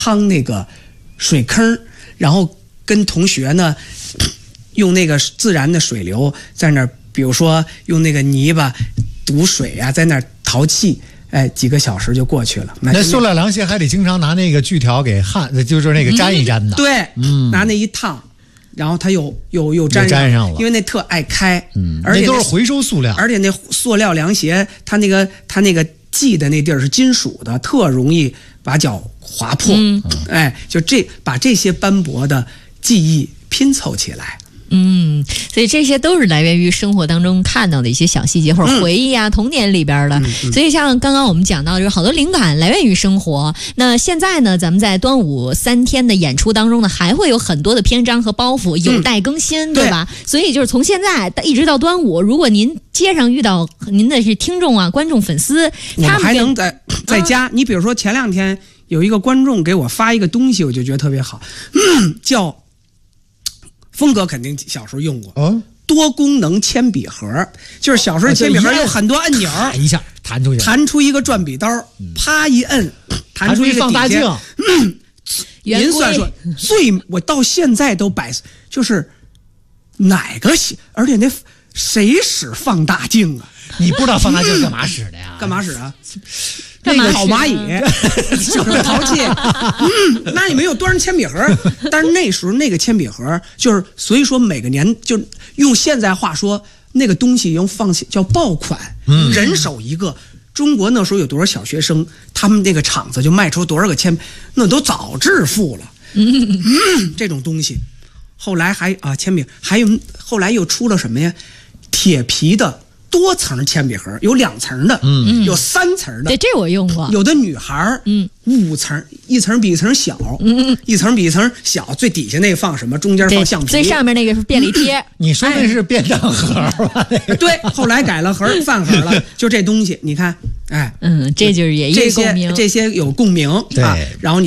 趟那个水坑，然后跟同学呢用那个自然的水流在那儿，比如说用那个泥巴堵水啊，在那儿淘气。几个小时就过去了。 那塑料凉鞋还得经常拿那个锯条给就是那个粘一粘的。 对，拿那一烫，然后它又粘上了， 因为那特爱开。 而且那都是回收塑料， 而且那塑料凉鞋，它那个系的那地儿是金属的，特容易把脚划破。就把这些斑驳的记忆拼凑起来。 所以这些都是来源于生活当中看到的一些小细节或者回忆啊，童年里边的。所以像刚刚我们讲到，就是好多灵感来源于生活。那现在呢，咱们在端午3天的演出当中呢，还会有很多的篇章和包袱有待更新，对吧？所以就是从现在一直到端午，如果您街上遇到您的是听众啊、观众、粉丝， 他们还能在家。你比如说前2天有一个观众给我发一个东西，我就觉得特别好，叫。峰哥肯定小时候用过，多功能铅笔盒，就是小时候铅笔盒有很多按钮， 一下弹出去， 弹出一个转笔刀，啪一摁，弹出一个放大镜， 您算说我到现在都就是哪个而且那谁使放大镜啊？ 你不知道放大镜干嘛使的呀？ 干嘛使啊？ 干嘛烤蚂蚁，就是淘气。那你没有端上铅笔盒，但是那时候那个铅笔盒就是，所以说每个年就用现在话说，那个东西用放叫爆款，人手一个。中国那时候有多少小学生，他们那个厂子就卖出多少个那都早致富了。这种东西，后来铅笔还有后来又出了什么呀？铁皮的。多层铅笔盒，有2层的，有3层的。 对，这我用过。 有的女孩，5层，一层比一层小，一层比一层小。最底下那个放什么？中间放橡皮。 最上面那个是便利贴。 你说那是便当盒吧？ 对，后来改了饭盒了。就这东西，你看， 这就是也有共鸣。 这些有共鸣啊。然后你。